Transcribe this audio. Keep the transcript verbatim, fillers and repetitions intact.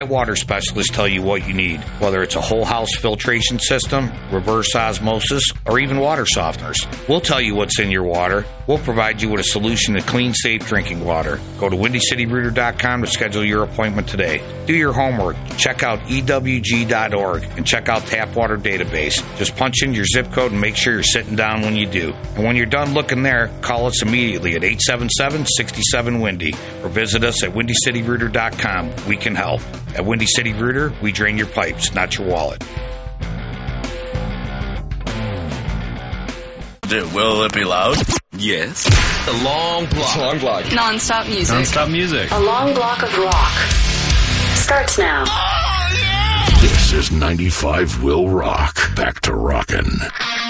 Water specialists tell you what you need, whether it's a whole house filtration system, reverse osmosis, or even water softeners. We'll tell you what's in your water. We'll provide you with a solution to clean, safe drinking water. Go to windy city rooter dot com to schedule your appointment today. Do your homework. Check out E W G dot org and check out Tap Water Database. Just punch in your zip code and make sure you're sitting down when you do. And when you're done looking there, call us immediately at eight seven seven, six seven, windy or visit us at windy city rooter dot com. We can help. At Windy City Rooter, we drain your pipes, not your wallet. Dude, will it be loud? Yes. A long block. Long block. Non-stop music. Non-stop music. A long block of rock. Starts now. Oh, yeah! This is ninety-five Will Rock. Back to rockin'.